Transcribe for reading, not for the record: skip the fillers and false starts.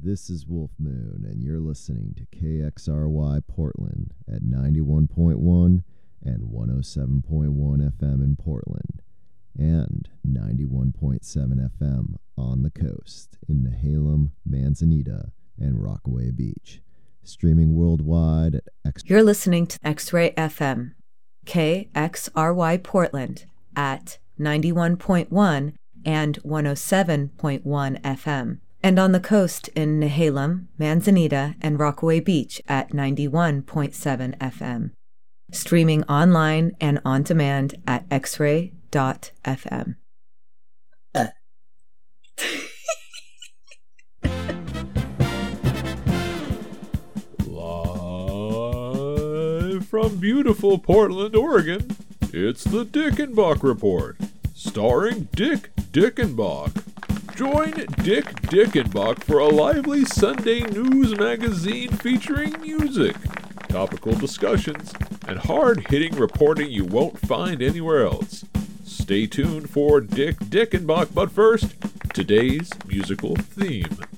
This is Wolf Moon, and you're listening to KXRY Portland at 91.1 and 107.1 FM in Portland, and 91.7 FM on the coast in Nehalem, Manzanita, and Rockaway Beach. Streaming worldwide at You're listening to X-Ray FM, KXRY Portland at 91.1 and 107.1 FM. And on the coast in Nehalem, Manzanita, and Rockaway Beach at 91.7 FM. Streaming online and on demand at xray.fm. Live from beautiful Portland, Oregon, it's the Dickenbach Report, starring Dick Dickenbach. Join Dick Dickenbach for a lively Sunday news magazine featuring music, topical discussions, and hard-hitting reporting you won't find anywhere else. Stay tuned for Dick Dickenbach, but first, today's musical theme.